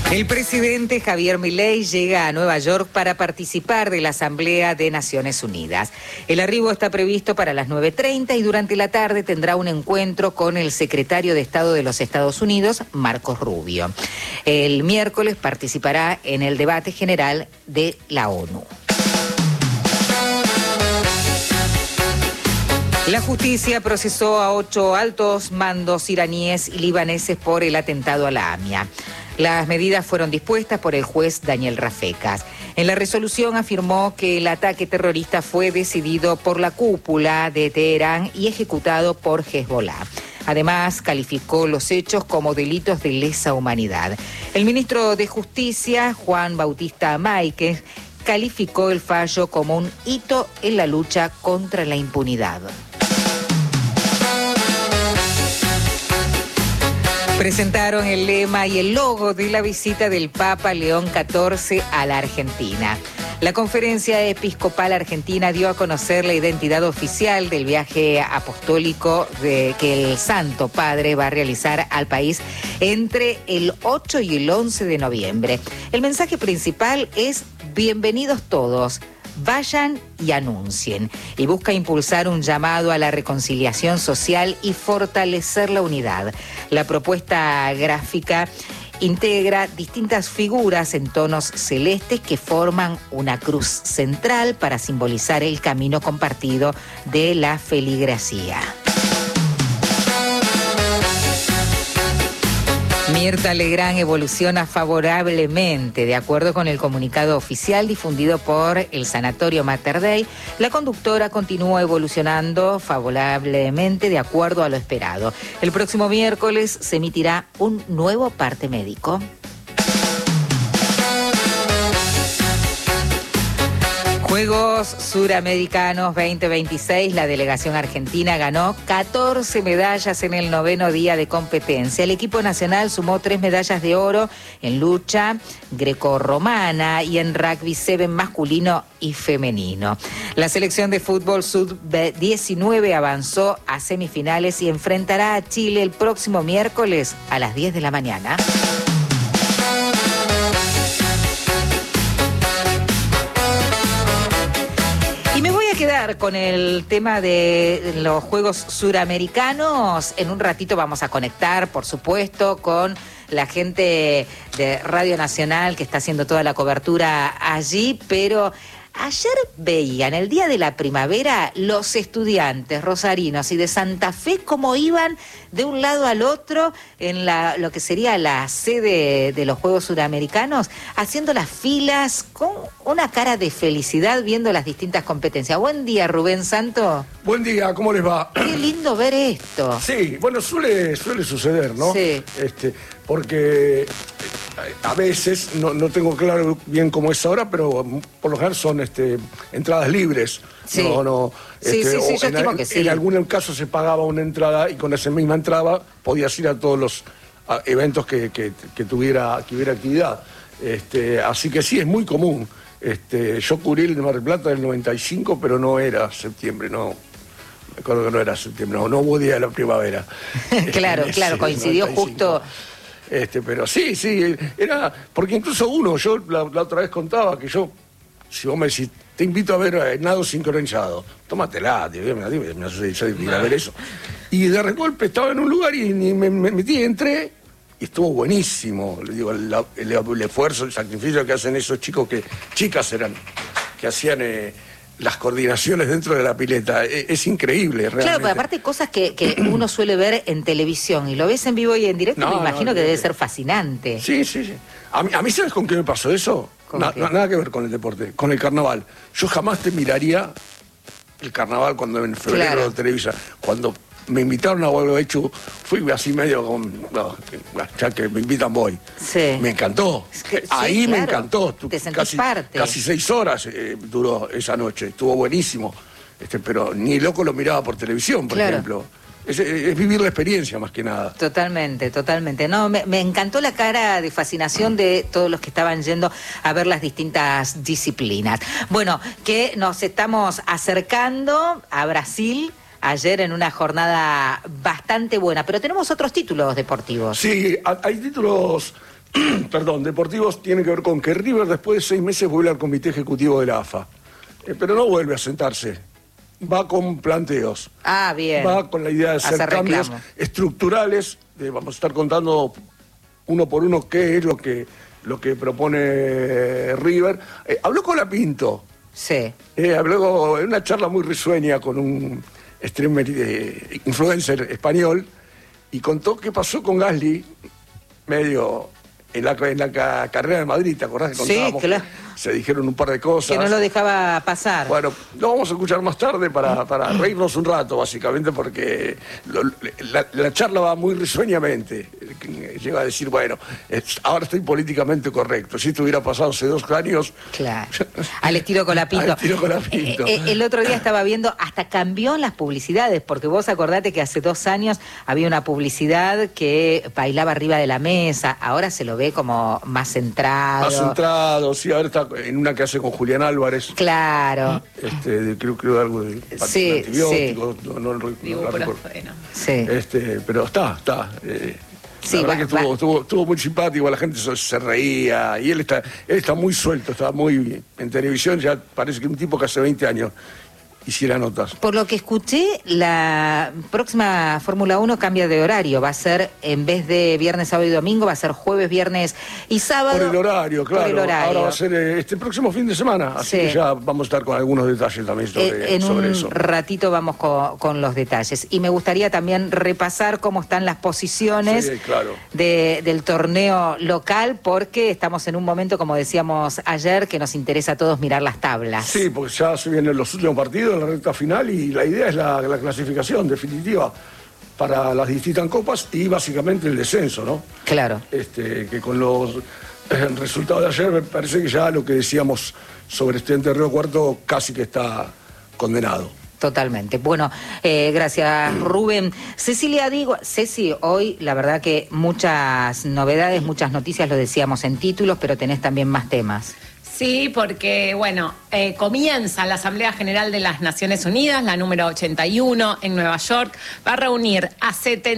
El presidente Javier Milei llega a Nueva York para participar de la Asamblea de Naciones Unidas. El arribo está previsto para las 9:30 y durante la tarde tendrá un encuentro con el secretario de Estado de los Estados Unidos, Marco Rubio. El miércoles participará en el debate general de la ONU. La justicia procesó a 8 altos mandos iraníes y libaneses por el atentado a la AMIA. Las medidas fueron dispuestas por el juez Daniel Rafecas. En la resolución afirmó que el ataque terrorista fue decidido por la cúpula de Teherán y ejecutado por Hezbollah. Además, calificó los hechos como delitos de lesa humanidad. El ministro de Justicia, Juan Bautista Máiquez, calificó el fallo como un hito en la lucha contra la impunidad. Presentaron el lema y el logo de la visita del Papa León XIV a la Argentina. La Conferencia Episcopal Argentina dio a conocer la identidad oficial del viaje apostólico que el Santo Padre va a realizar al país entre el 8 y el 11 de noviembre. El mensaje principal es: bienvenidos todos. Vayan y anuncien, y busca impulsar un llamado a la reconciliación social y fortalecer la unidad. La propuesta gráfica integra distintas figuras en tonos celestes que forman una cruz central para simbolizar el camino compartido de la feligresía. Mirta Legrand evoluciona favorablemente. De acuerdo con el comunicado oficial difundido por el Sanatorio Mater Dei, la conductora continúa evolucionando favorablemente de acuerdo a lo esperado. El próximo miércoles se emitirá un nuevo parte médico. Juegos Suramericanos 2026, la delegación argentina ganó 14 medallas en el 9º día de competencia. El equipo nacional sumó 3 medallas de oro en lucha grecorromana y en rugby 7 masculino y femenino. La selección de fútbol sub-19 avanzó a semifinales y enfrentará a Chile el próximo miércoles a las 10 de la mañana. Quedar con el tema de los Juegos Suramericanos. En un ratito vamos a conectar, por supuesto, con la gente de Radio Nacional que está haciendo toda la cobertura allí, pero ayer veían el día de la primavera los estudiantes rosarinos y de Santa Fe cómo iban de un lado al otro en lo que sería la sede de los Juegos Suramericanos, haciendo las filas con una cara de felicidad viendo las distintas competencias. Buen día, Rubén Santo. Buen día, ¿cómo les va? Qué lindo ver esto. Sí, bueno, suele suceder, ¿no? Sí. Porque a veces, no tengo claro bien cómo es ahora, pero por lo general son entradas libres. Sí. Sí, yo estimo que sí. En algún caso se pagaba una entrada y con esa misma entrada podías ir a todos los eventos que tuviera actividad. Así que sí, es muy común. Yo cubrí el de Mar del Plata del 95, pero no era septiembre, no. Me acuerdo que no era septiembre, no hubo día de la primavera. Claro, coincidió 95. Justo. Pero sí, era, porque incluso yo la otra vez contaba que si vos me decís, te invito a ver nado sincronizado, tómatela, me hace ir a ver eso. Y de golpe estaba en un lugar y me metí, entré, y estuvo buenísimo. Le digo, el esfuerzo, el sacrificio que hacen esos chicas eran, que hacían las coordinaciones dentro de la pileta, es increíble realmente. Claro, pero aparte cosas que uno suele ver en televisión y lo ves en vivo y en directo, me imagino que debe ser fascinante. Sí. A mí ¿sabes con qué me pasó eso? Nada que ver con el deporte, con el carnaval. Yo jamás te miraría el carnaval cuando en febrero de Televisa, cuando me invitaron a Gualeguaychú, fui así medio ya que me invitan voy. Sí. Me encantó. Ahí me encantó. Te sentís parte. Casi 6 horas duró esa noche, estuvo buenísimo. Pero ni loco lo miraba por televisión, por ejemplo. Es vivir la experiencia más que nada. Totalmente. No, me encantó la cara de fascinación de todos los que estaban yendo a ver las distintas disciplinas. Bueno, que nos estamos acercando a Brasil ayer en una jornada bastante buena, pero tenemos otros títulos deportivos. Sí, hay títulos perdón, deportivos tienen que ver con que River después de 6 meses vuelve al comité ejecutivo de la AFA. Pero no vuelve a sentarse. Va con planteos. Ah, bien. Va con la idea de hacer cambios estructurales. Vamos a estar contando uno por uno qué es lo que propone River. Habló con Lapinto. Sí. Habló en una charla muy risueña con un streamer, influencer español, y contó qué pasó con Gasly medio en la carrera de Madrid. ¿Te acordás que contábamos? Sí, claro. Se dijeron un par de cosas. Que no lo dejaba pasar. Bueno, lo vamos a escuchar más tarde para reírnos un rato, básicamente, porque la charla va muy risueñamente. Llega a decir, bueno, ahora estoy políticamente correcto. Si esto hubiera pasado hace 2 años... Claro, al estilo Colapinto. Al estilo Colapinto. El otro día estaba viendo, hasta cambió en las publicidades, porque vos acordate que hace 2 años había una publicidad que bailaba arriba de la mesa, ahora se lo ve como más centrado. Más centrado, sí, ahora está en una que hace con Julián Álvarez. Claro. Creo algo de antibióticos, sí. No recuerdo. Sí. Pero está. Sí, la verdad que estuvo muy simpático, la gente se reía, y él está muy suelto, está muy en televisión, ya parece que un tipo que hace 20 años hiciera notas. Por lo que escuché, la próxima Fórmula 1 cambia de horario, va a ser, en vez de viernes, sábado y domingo, va a ser jueves, viernes y sábado. Por el horario, claro. Por el horario. Ahora va a ser este próximo fin de semana, así que ya vamos a estar con algunos detalles también sobre eso. En un ratito vamos con los detalles. Y me gustaría también repasar cómo están las posiciones del torneo local, porque estamos en un momento, como decíamos ayer, que nos interesa a todos mirar las tablas. Sí, porque ya se vienen los últimos partidos, en la recta final, y la idea es la clasificación definitiva para las distintas copas y básicamente el descenso, ¿no? Claro. Que con los resultados de ayer me parece que ya lo que decíamos sobre Estudiantes de Río Cuarto casi que está condenado. Totalmente. Bueno, gracias Rubén. Ceci, hoy la verdad que muchas novedades, muchas noticias, lo decíamos en títulos, pero tenés también más temas. Sí, porque, bueno, comienza la Asamblea General de las Naciones Unidas, la número 81, en Nueva York. Va a reunir a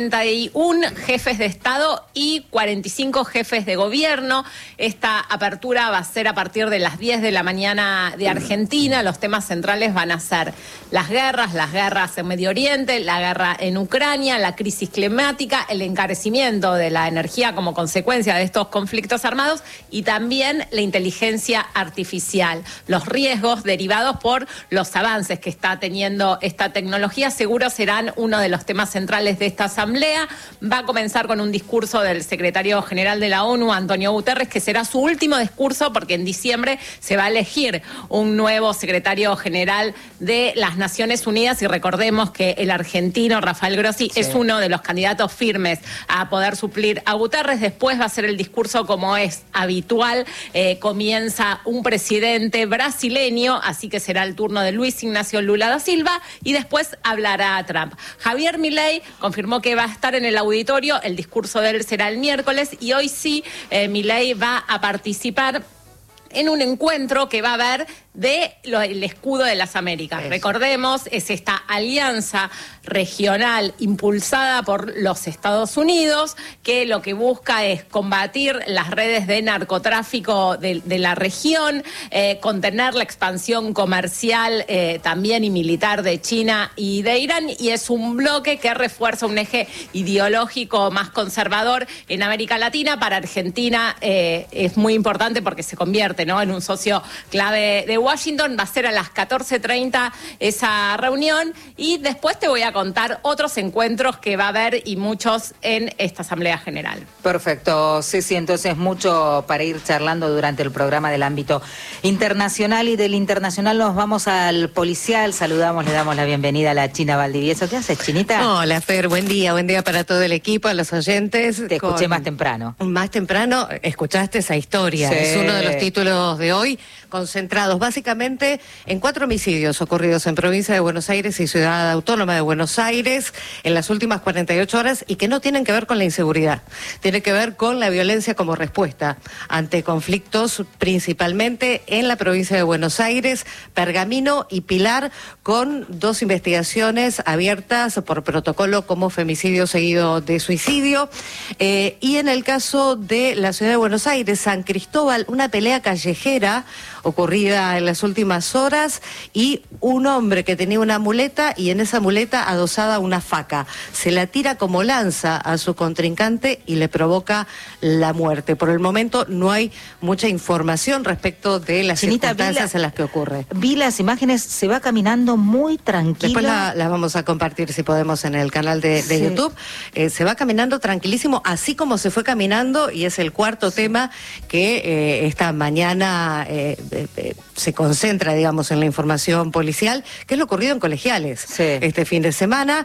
71 jefes de Estado y 45 jefes de gobierno. Esta apertura va a ser a partir de las 10 de la mañana de Argentina. Los temas centrales van a ser las guerras en Medio Oriente, la guerra en Ucrania, la crisis climática, el encarecimiento de la energía como consecuencia de estos conflictos armados y también la inteligencia artificial. Los riesgos derivados por los avances que está teniendo esta tecnología seguro serán uno de los temas centrales de esta asamblea. Va a comenzar con un discurso del secretario general de la ONU, Antonio Guterres, que será su último discurso porque en diciembre se va a elegir un nuevo secretario general de las Naciones Unidas, y recordemos que el argentino Rafael Grossi es uno de los candidatos firmes a poder suplir a Guterres. Después va a ser el discurso como es habitual, comienza un presidente brasileño, así que será el turno de Luis Ignacio Lula da Silva, y después hablará Trump. Javier Milei confirmó que va a estar en el auditorio, el discurso de él será el miércoles, y hoy sí Milei va a participar en un encuentro que va a haber el escudo de las Américas. Recordemos, es esta alianza regional impulsada por los Estados Unidos, que lo que busca es combatir las redes de narcotráfico de la región, contener la expansión comercial también y militar de China y de Irán, y es un bloque que refuerza un eje ideológico más conservador en América Latina. Para Argentina es muy importante porque se convierte, ¿no?, en un socio clave de Washington. Va a ser a las 14:30 esa reunión, y después te voy a contar otros encuentros que va a haber, y muchos en esta Asamblea General. Perfecto, Ceci, entonces mucho para ir charlando durante el programa del ámbito internacional, y del internacional nos vamos al policial. Saludamos, le damos la bienvenida a la China Valdivieso. ¿Qué haces, Chinita? Hola, Fer, buen día para todo el equipo, a los oyentes. Te escuché más temprano. Más temprano escuchaste esa historia, es uno de los títulos de hoy, concentrados básicamente en 4 homicidios ocurridos en provincia de Buenos Aires y Ciudad Autónoma de Buenos Aires en las últimas 48 horas y que no tienen que ver con la inseguridad, tiene que ver con la violencia como respuesta ante conflictos principalmente en la provincia de Buenos Aires, Pergamino y Pilar, con 2 investigaciones abiertas por protocolo como femicidio seguido de suicidio. Y en el caso de la ciudad de Buenos Aires, San Cristóbal, una pelea callejera ocurrida en las últimas horas y un hombre que tenía una muleta y en esa muleta adosada una faca. Se la tira como lanza a su contrincante y le provoca la muerte. Por el momento no hay mucha información respecto de las circunstancias en las que ocurre. Vi las imágenes, se va caminando muy tranquilo. Después las vamos a compartir si podemos en el canal de YouTube. Se va caminando tranquilísimo, así como se fue caminando, y es el cuarto tema que esta mañana se concentra, digamos, en la información policial, que es lo ocurrido en Colegiales. Este fin de semana,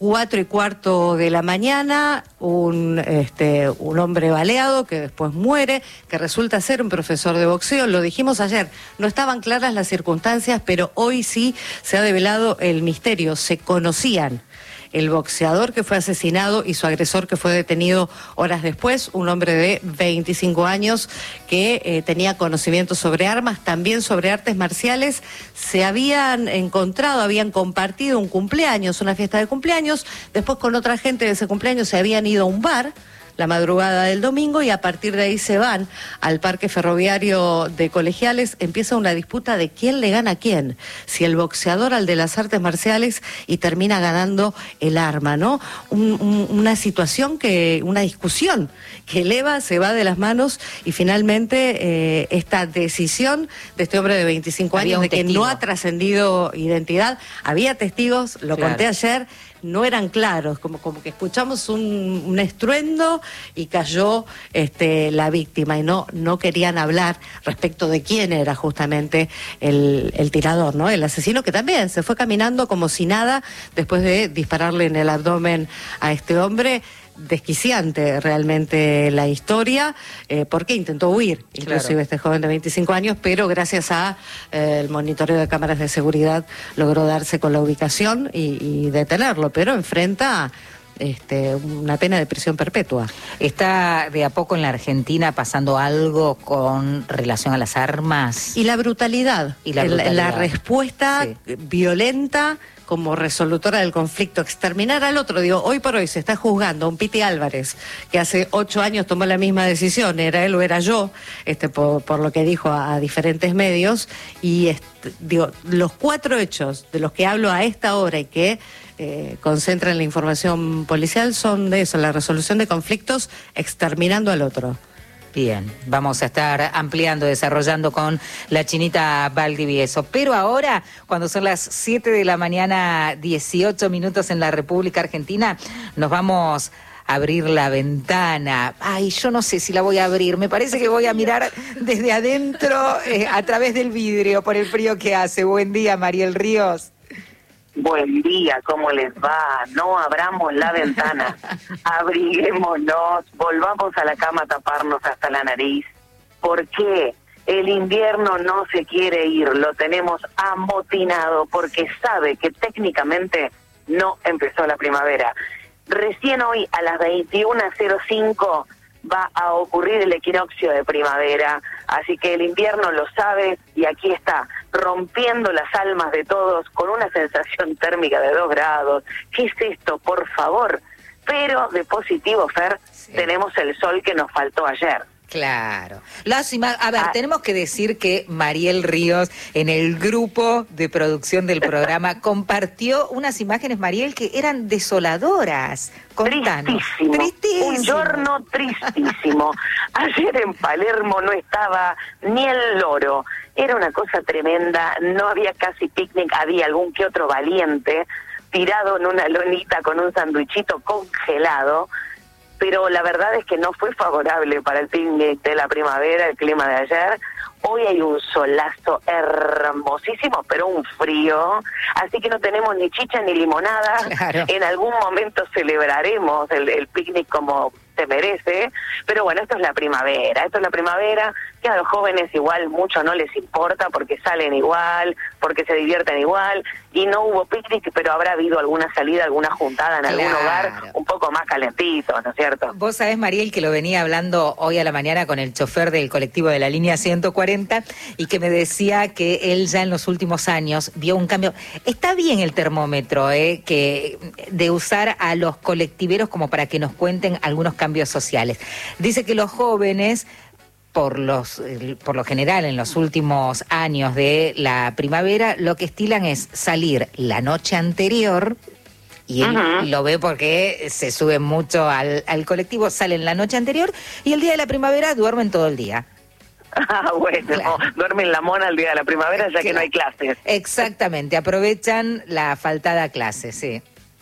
4:15 de la mañana, un hombre baleado que después muere, que resulta ser un profesor de boxeo. Lo dijimos ayer, no estaban claras las circunstancias, pero hoy sí se ha develado el misterio. Se conocían el boxeador que fue asesinado y su agresor que fue detenido horas después, un hombre de 25 años que tenía conocimientos sobre armas, también sobre artes marciales. Se habían encontrado, habían compartido un cumpleaños, una fiesta de cumpleaños, después con otra gente de ese cumpleaños se habían ido a un bar la madrugada del domingo y a partir de ahí se van al parque ferroviario de Colegiales. Empieza una disputa de quién le gana a quién, si el boxeador al de las artes marciales, y termina ganando el arma, ¿no? Una situación una discusión que eleva, se va de las manos y finalmente esta decisión de este hombre de 25 años de que no ha trascendido identidad, había testigos, lo conté ayer, no eran claros, como que escuchamos un estruendo y cayó la víctima y no querían hablar respecto de quién era justamente el tirador, ¿no? El asesino, que también se fue caminando como si nada después de dispararle en el abdomen a este hombre. Desquiciante realmente la historia, porque intentó huir, inclusive este joven de 25 años, pero gracias a el monitoreo de cámaras de seguridad logró darse con la ubicación y detenerlo, pero enfrenta una pena de prisión perpetua. ¿Está de a poco en la Argentina pasando algo con relación a las armas? Y la brutalidad, la respuesta violenta como resolutora del conflicto, exterminar al otro. Digo, hoy por hoy se está juzgando a un Piti Álvarez, que hace 8 años tomó la misma decisión, era él o era yo, por lo que dijo a diferentes medios, y digo, los 4 hechos de los que hablo a esta hora y que concentran la información policial son de eso, la resolución de conflictos exterminando al otro. Bien, vamos a estar ampliando, desarrollando con la Chinita Valdivieso. Pero ahora, cuando son las 7 de la mañana, 18 minutos en la República Argentina, nos vamos a abrir la ventana. Ay, yo no sé si la voy a abrir, me parece que voy a mirar desde adentro, a través del vidrio, por el frío que hace. Buen día, Mariel Ríos. Buen día, ¿cómo les va? No abramos la ventana, abriguémonos, volvamos a la cama a taparnos hasta la nariz. ¿Por qué? El invierno no se quiere ir, lo tenemos amotinado porque sabe que técnicamente no empezó la primavera. Recién hoy a las 21:05 va a ocurrir el equinoccio de primavera, así que el invierno lo sabe y aquí está, rompiendo las almas de todos con una sensación térmica de 2 grados. ¿Qué es esto, por favor? Pero de positivo, Fer, tenemos el sol que nos faltó ayer. Claro. A ver, tenemos que decir que Mariel Ríos, en el grupo de producción del programa, compartió unas imágenes, Mariel, que eran desoladoras. Contanos. Tristísimo. Un giorno tristísimo. Ayer en Palermo no estaba ni el loro. Era una cosa tremenda, no había casi picnic, había algún que otro valiente tirado en una lonita con un sanduichito congelado. Pero la verdad es que no fue favorable para el picnic de la primavera, el clima de ayer. Hoy hay un solazo hermosísimo, pero un frío, así que no tenemos ni chicha ni limonada. Claro. En algún momento celebraremos el picnic como se merece, pero bueno, esto es la primavera que a los jóvenes igual mucho no les importa porque salen igual, porque se divierten igual, y no hubo picnic, pero habrá habido alguna salida, alguna juntada en algún hogar un poco más calentito, ¿no es cierto? Vos sabés, Mariel, que lo venía hablando hoy a la mañana con el chofer del colectivo de la línea 140 y que me decía que él ya en los últimos años vio un cambio. Está bien el termómetro, que de usar a los colectiveros como para que nos cuenten algunos cambios sociales. Dice que los jóvenes, por lo general en los últimos años de la primavera, lo que estilan es salir la noche anterior, y él lo ve porque se suben mucho al colectivo, salen la noche anterior y el día de la primavera duermen todo el día. Ah, bueno, claro. Duermen la mona el día de la primavera ya que no hay clases. Exactamente, aprovechan la faltada clase, sí.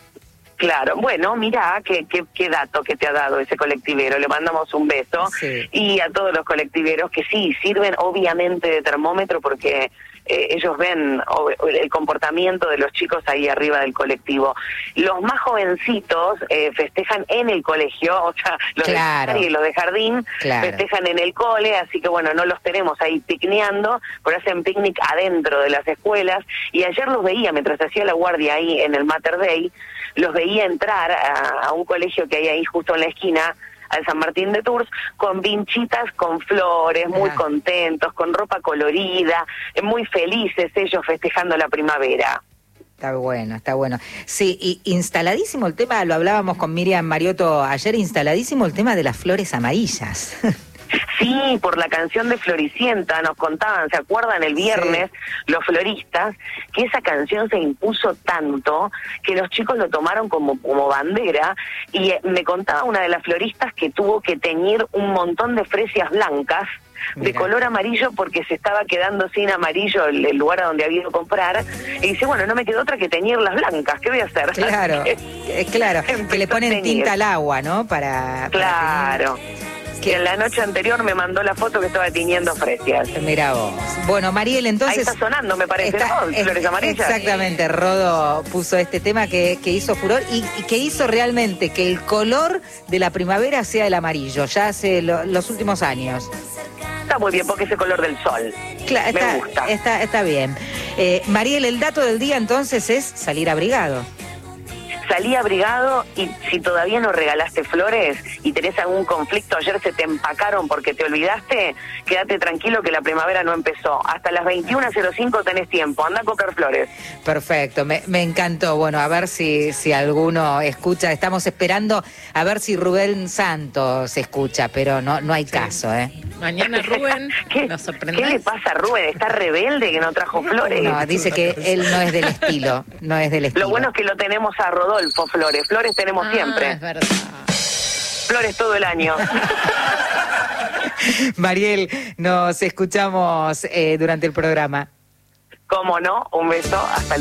Claro, bueno, mirá qué dato que te ha dado ese colectivero, le mandamos un beso, sí. Y a todos los colectiveros que sí, sirven obviamente de termómetro porque ellos ven el comportamiento de los chicos ahí arriba del colectivo. Los más jovencitos festejan en el colegio, o sea, los claro. de los de jardín festejan en el cole, así que bueno, no los tenemos ahí picneando, pero hacen picnic adentro de las escuelas, y ayer los veía mientras hacía la guardia ahí en el Mater Dei, los veía entrar a un colegio que hay ahí justo en la esquina, al San Martín de Tours, con vinchitas con flores, muy contentos, con ropa colorida, muy felices ellos festejando la primavera. Está bueno, está bueno. Sí, y instaladísimo el tema, lo hablábamos con Miriam Mariotto ayer, instaladísimo el tema de las flores amarillas. Sí, por la canción de Floricienta, nos contaban, ¿se acuerdan el viernes? Sí. Los floristas, que esa canción se impuso tanto que los chicos lo tomaron como bandera, y me contaba una de las floristas que tuvo que teñir un montón de fresias blancas de color amarillo porque se estaba quedando sin amarillo el lugar a donde había ido a comprar, y dice, bueno, no me quedó otra que teñirlas blancas, ¿qué voy a hacer? Claro, claro, que le ponen tinta al agua, ¿no? Claro. Para que en la noche anterior me mandó la foto que estaba tiñendo fresias. Mira vos. Bueno, Mariel, entonces... Ahí está sonando, me parece, flores amarillas. Exactamente, Rodo puso este tema que hizo furor y que hizo realmente que el color de la primavera sea el amarillo, ya hace los últimos años. Está muy bien, porque es el color del sol. Claro, me gusta. Está bien. Mariel, el dato del día entonces es salir abrigado. Salí abrigado, y si todavía no regalaste flores y tenés algún conflicto, ayer se te empacaron porque te olvidaste, quédate tranquilo que la primavera no empezó. Hasta las 21:05 tenés tiempo, anda a coger flores. Perfecto, me encantó. Bueno, a ver si alguno escucha. Estamos esperando a ver si Rubén Santos escucha, pero no hay caso, ¿eh? Mañana Rubén nos sorprende. ¿Qué le pasa a Rubén? ¿Está rebelde que no trajo flores? No, dice que él no es del estilo, no es del estilo. Lo bueno es que lo tenemos a Rodolfo Flores. Flores tenemos siempre. Es verdad. Flores todo el año. Mariel, nos escuchamos durante el programa. Cómo no, un beso, hasta